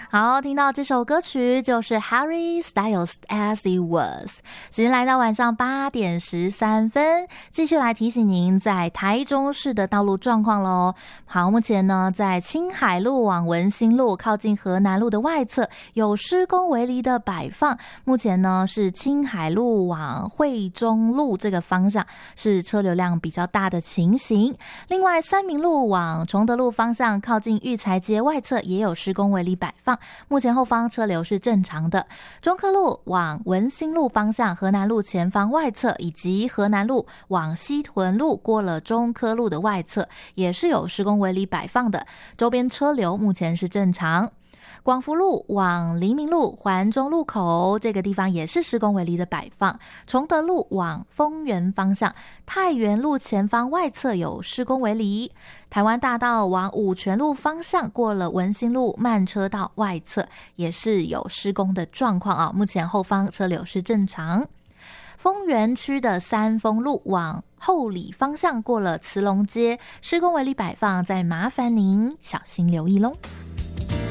好，听到这首歌曲就是 Harry Styles As It Was。 时间来到晚上8点13分，继续来提醒您在台中市的道路状况咯。好，目前呢在青海路往文心路靠近河南路的外侧有施工围篱的摆放，目前呢是青海路往惠中路这个方向是车流量比较大的情形。另外三民路往崇德路方向靠近育才街外侧也有施工围篱摆放，目前后方车流是正常的。中科路往文心路方向河南路前方外侧以及河南路往西屯路过了中科路的外侧也是有施工围篱摆放的，周边车流目前是正常。广福路往黎明路环中路口这个地方也是施工围篱的摆放，崇德路往丰原方向太原路前方外侧有施工围篱，台湾大道往五权路方向过了文心路慢车道外侧也是有施工的状况啊，目前后方车流是正常。丰原区的三丰路往后里方向过了慈龙街施工围篱摆放，再麻烦您小心留意咯。